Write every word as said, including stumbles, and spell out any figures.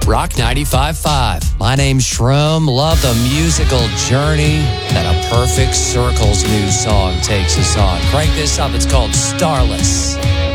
Rock ninety-five point five. My name's Shroom. Love the musical journey that A Perfect Circle's new song takes us on. Crank this up. It's called Starless.